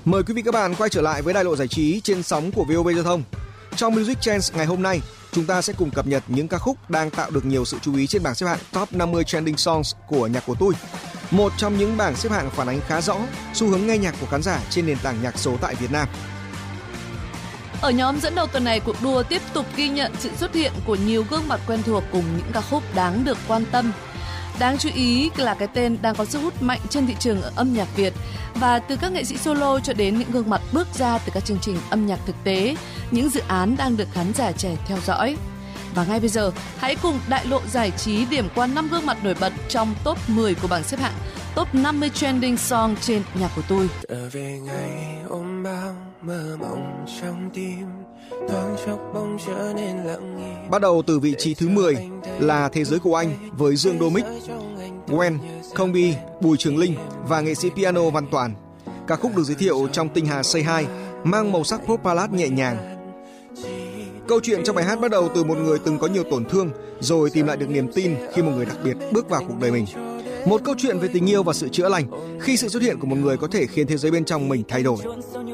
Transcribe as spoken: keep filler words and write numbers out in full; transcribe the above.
Mời quý vị các bạn quay trở lại với đài lộ giải trí trên sóng của vê o vê Giao thông. Trong Music Trends ngày hôm nay, chúng ta sẽ cùng cập nhật những ca khúc đang tạo được nhiều sự chú ý trên bảng xếp hạng Top năm mươi Trending Songs của Nhạc Của Tôi. Một trong những bảng xếp hạng phản ánh khá rõ xu hướng nghe nhạc của khán giả trên nền tảng nhạc số tại Việt Nam. Ở nhóm dẫn đầu tuần này, cuộc đua tiếp tục ghi nhận sự xuất hiện của nhiều gương mặt quen thuộc cùng những ca khúc đáng được quan tâm. Đáng chú ý là cái tên đang có sức hút mạnh trên thị trường ở âm nhạc Việt, và từ các nghệ sĩ solo cho đến những gương mặt bước ra từ các chương trình âm nhạc thực tế, những dự án đang được khán giả trẻ theo dõi. Và ngay bây giờ, hãy cùng đại lộ giải trí điểm qua năm gương mặt nổi bật trong top mười của bảng xếp hạng Top năm mươi Trending Song trên Nhạc Của Tôi. Trở về ngày ôm bao mơ mộng trong tim, thoáng chốc bỗng trở nên lặng im. Bắt đầu từ vị trí thứ mười là Thế Giới Của Anh với Dương Đô Mích, Gwen, Không Bi, Bùi Trường Linh và nghệ sĩ piano Văn Toàn. Ca khúc được giới thiệu trong Tinh Hà Say Hi mang màu sắc pop ballad nhẹ nhàng. Câu chuyện trong bài hát bắt đầu từ một người từng có nhiều tổn thương rồi tìm lại được niềm tin khi một người đặc biệt bước vào cuộc đời mình. Một câu chuyện về tình yêu và sự chữa lành khi sự xuất hiện của một người có thể khiến thế giới bên trong mình thay đổi.